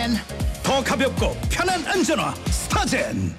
더 가볍고 편한 안전화 스타젠.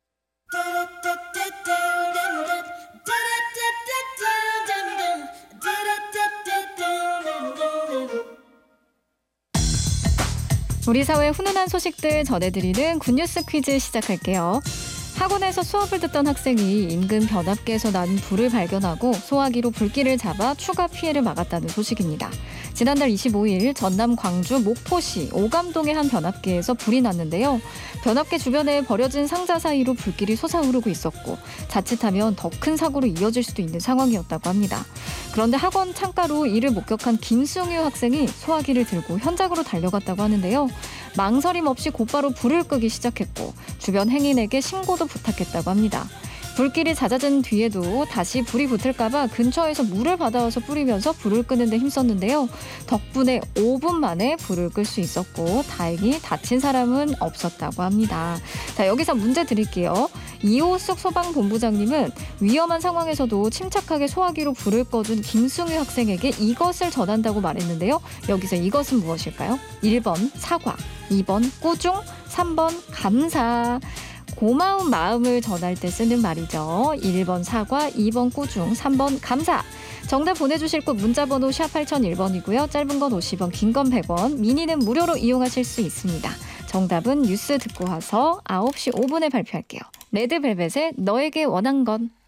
우리 사회 훈훈한 소식들 전해드리는 굿뉴스 퀴즈 시작할게요. 학원에서 수업을 듣던 학생이 인근 변압기에서 난 불을 발견하고 소화기로 불길을 잡아 추가 피해를 막았다는 소식입니다. 지난달 25일 전남 광주 목포시 오감동의 한 변압기에서 불이 났는데요. 변압기 주변에 버려진 상자 사이로 불길이 솟아오르고 있었고 자칫하면 더 큰 사고로 이어질 수도 있는 상황이었다고 합니다. 그런데 학원 창가로 이를 목격한 김승유 학생이 소화기를 들고 현장으로 달려갔다고 하는데요. 망설임 없이 곧바로 불을 끄기 시작했고 주변 행인에게 신고도 부탁했다고 합니다. 불길이 잦아든 뒤에도 다시 불이 붙을까 봐 근처에서 물을 받아와서 뿌리면서 불을 끄는 데 힘썼는데요. 덕분에 5분 만에 불을 끌 수 있었고 다행히 다친 사람은 없었다고 합니다. 자, 여기서 문제 드릴게요. 이호숙 소방본부장님은 위험한 상황에서도 침착하게 소화기로 불을 꺼준 김승유 학생에게 이것을 전한다고 말했는데요. 여기서 이것은 무엇일까요? 1번 사과, 2번 꾸중, 3번 감사. 고마운 마음을 전할 때 쓰는 말이죠. 1번 사과, 2번 꾸중, 3번 감사. 정답 보내주실 곳 문자번호 샵 8001번이고요. 짧은 건 50원, 긴 건 100원, 미니는 무료로 이용하실 수 있습니다. 정답은 뉴스 듣고 와서 9시 5분에 발표할게요. 레드벨벳의 너에게 원한 건.